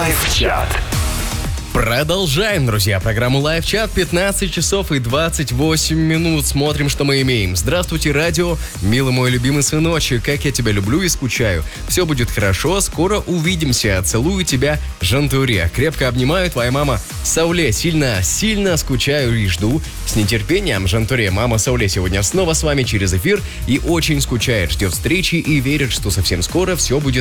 Лайв-чат. Продолжаем, друзья, программу Лайв-чат. 15 часов и 28 минут. Смотрим, что мы имеем. Здравствуйте, радио. Милый мой любимый сыночек, как я тебя люблю и скучаю. Все будет хорошо, скоро увидимся. Целую тебя, Жантуре. Крепко обнимаю, твоя мама Сауле. Сильно скучаю и жду. С нетерпением, Жантуре. Мама Сауле сегодня снова с вами через эфир и очень скучает, ждет встречи и верит, что совсем скоро все будет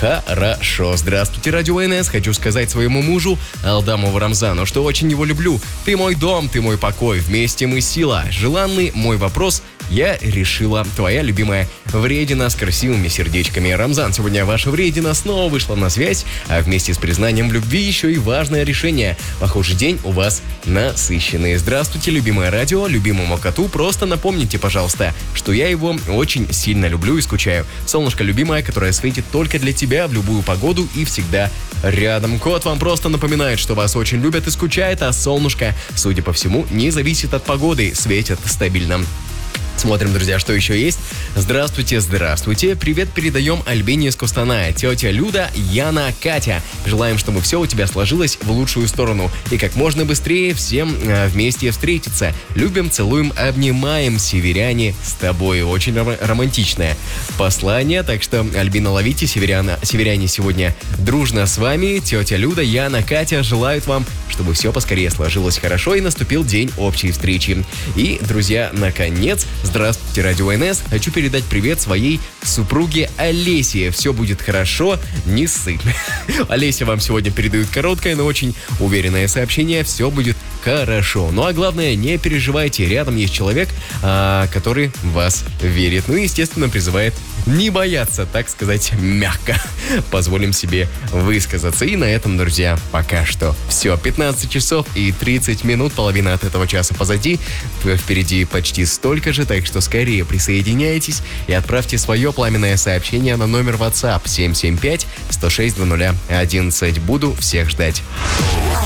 хорошо. Здравствуйте, радио НС. Хочу сказать своему мужу Алдамову Рамзану, что очень его люблю. Ты мой дом, ты мой покой. Вместе мы сила. Желанный мой вопрос я решила. Твоя любимая Вредина с красивыми сердечками. Рамзан, сегодня ваша Вредина снова вышла на связь, а вместе с признанием любви еще и важное решение. Похоже, день у вас насыщенный. Здравствуйте, любимое радио, любимому коту. Просто напомните, пожалуйста, что я его очень сильно люблю и скучаю. Солнышко любимое, которое светит только для тебя в любую погоду и всегда рядом. Кот вам просто напоминает, что вас очень любят и скучает, а солнышко, судя по всему, не зависит от погоды, светит стабильно. Смотрим, друзья, что еще есть. Здравствуйте. Привет передаем Альбине из Кустаная. Тетя Люда, Яна, Катя. Желаем, чтобы все у тебя сложилось в лучшую сторону. И как можно быстрее всем вместе встретиться. Любим, целуем, обнимаем. Северяне с тобой. Очень романтичное послание. Так что, Альбина, ловите. Северяне сегодня дружно с вами. Тетя Люда, Яна, Катя желают вам, чтобы все поскорее сложилось хорошо и наступил день общей встречи. И, друзья, наконец, здравствуйте, радио НС. Хочу передать привет своей супруге Олесе. Все будет хорошо, не ссы. Олеся вам сегодня передает короткое, но очень уверенное сообщение. Все будет хорошо. Ну а главное, не переживайте. Рядом есть человек, который в вас верит. Ну и, естественно, призывает не бояться, так сказать, мягко. Позволим себе высказаться. И на этом, друзья, пока что все. 15 часов и 30 минут. Половина от этого часа позади. Впереди почти столько же, так что скорее присоединяйтесь и отправьте свое пламенное сообщение на номер WhatsApp 775-106-0011. Буду всех ждать.